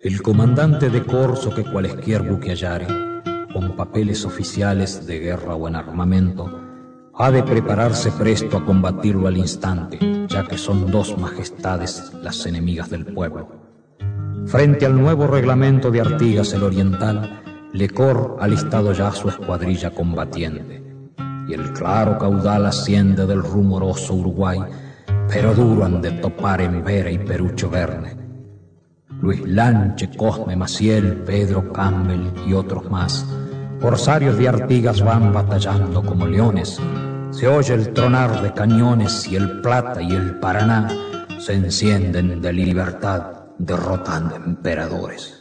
El comandante de corso que cualesquier buque hallare, con papeles oficiales de guerra o en armamento, ha de prepararse presto a combatirlo al instante, ya que son dos majestades las enemigas del pueblo. Frente al nuevo reglamento de Artigas el Oriental, Lecor ha listado ya su escuadrilla combatiente, y el claro caudal asciende del rumoroso Uruguay, pero duro han de topar en Vera y Perucho Verne. Luis Lanche, Cosme Maciel, Pedro Campbell y otros más, corsarios de Artigas, van batallando como leones. Se oye el tronar de cañones y el Plata y el Paraná se encienden de libertad derrotando emperadores.